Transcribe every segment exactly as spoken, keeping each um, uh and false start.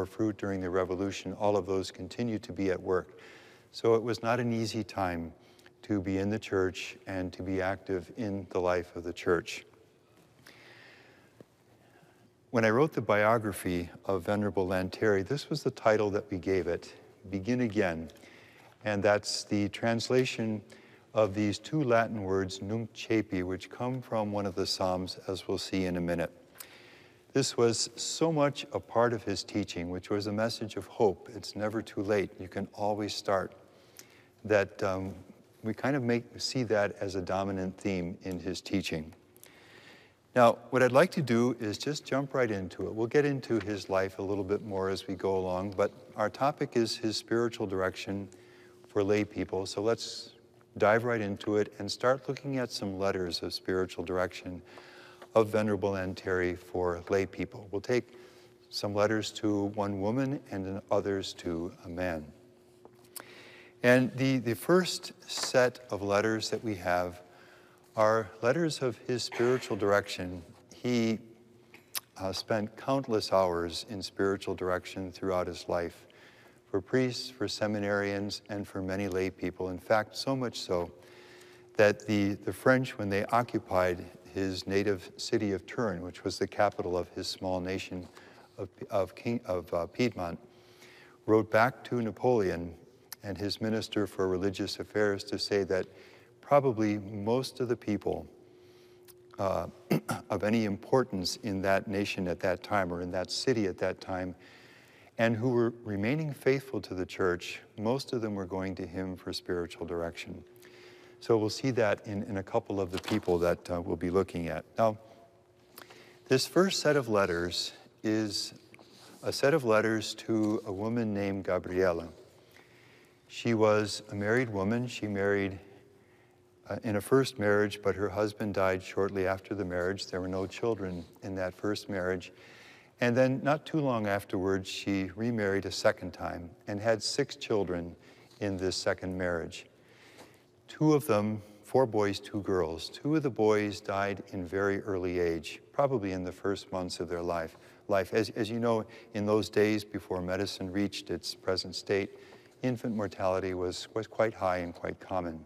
bore fruit during the Revolution, all of those continued to be at work. So it was not an easy time to be in the church and to be active in the life of the church. When I wrote the biography of Venerable Lanteri, this was the title that we gave it, Begin Again. And that's the translation of these two Latin words, Nunc Cepi, which come from one of the Psalms, as we'll see in a minute. This was so much a part of his teaching, which was a message of hope. It's never too late. You can always start. That um, we kind of make, see that as a dominant theme in his teaching. Now, what I'd like to do is just jump right into it. We'll get into his life a little bit more as we go along, but our topic is his spiritual direction for lay people. So let's dive right into it and start looking at some letters of spiritual direction of Venerable Lanteri for lay people. We'll take some letters to one woman and others to a man. And the, the first set of letters that we have are letters of his spiritual direction. He uh, spent countless hours in spiritual direction throughout his life for priests, for seminarians, and for many lay people. In fact, so much so that the, the French, when they occupied his native city of Turin, which was the capital of his small nation of, of, King, of uh, Piedmont, wrote back to Napoleon and his minister for religious affairs to say that probably most of the people uh, of any importance in that nation at that time, or in that city at that time, and who were remaining faithful to the church, most of them were going to him for spiritual direction. So we'll see that in, in a couple of the people that uh, we'll be looking at. Now, this first set of letters is a set of letters to a woman named Gabriela. She was a married woman. She married uh, in a first marriage, but her husband died shortly after the marriage. There were no children in that first marriage. And then not too long afterwards, she remarried a second time and had six children in this second marriage. Two of them, four boys, two girls. Two of the boys died in very early age, probably in the first months of their life. Life, as, as you know, in those days before medicine reached its present state, infant mortality was, was quite high and quite common.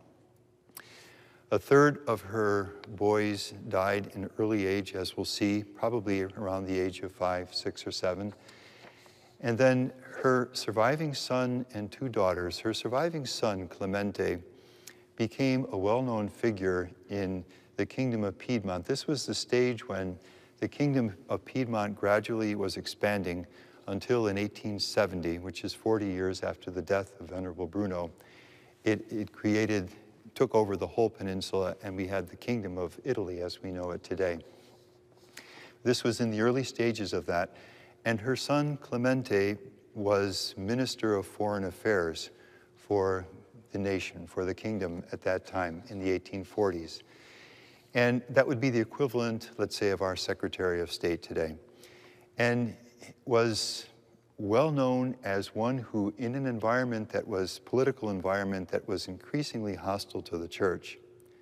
A third of her boys died in early age, as we'll see, probably around the age of five, six, or seven. And then her surviving son and two daughters, her surviving son, Clemente, became a well-known figure in the Kingdom of Piedmont. This was the stage when the Kingdom of Piedmont gradually was expanding until in eighteen seventy, which is forty years after the death of Venerable Bruno, it, it created, took over the whole peninsula, and we had the Kingdom of Italy as we know it today. This was in the early stages of that, and her son Clemente was Minister of Foreign Affairs for the nation, for the kingdom at that time in the eighteen forties. And that would be the equivalent, let's say, of our Secretary of State today. And was well known as one who, in an environment that was, political environment that was increasingly hostile to the church,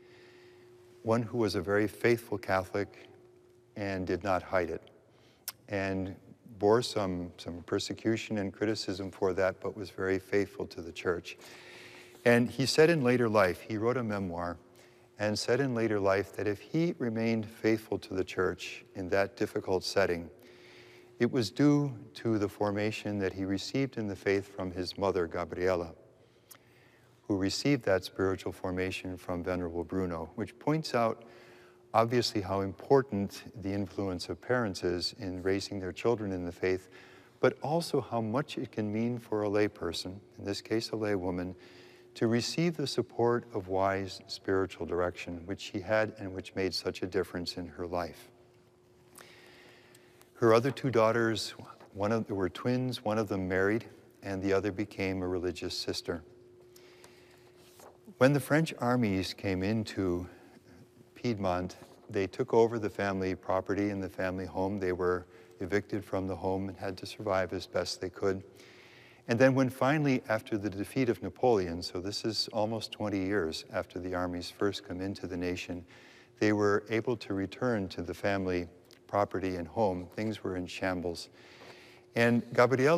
one who was a very faithful Catholic and did not hide it, and bore some, some persecution and criticism for that, but was very faithful to the church. And he said in later life, he wrote a memoir, and said in later life that if he remained faithful to the church in that difficult setting, it was due to the formation that he received in the faith from his mother, Gabriela, who received that spiritual formation from Venerable Bruno, which points out obviously how important the influence of parents is in raising their children in the faith, but also how much it can mean for a lay person, in this case a lay woman, to receive the support of wise spiritual direction, which she had and which made such a difference in her life. Her other two daughters, one of them were twins, one of them married, and the other became a religious sister. When the French armies came into Piedmont, they took over the family property and the family home. They were evicted from the home and had to survive as best they could. And then when finally, after the defeat of Napoleon, so this is almost twenty years after the armies first come into the nation, they were able to return to the family property and home. Things were in shambles. And Gabriela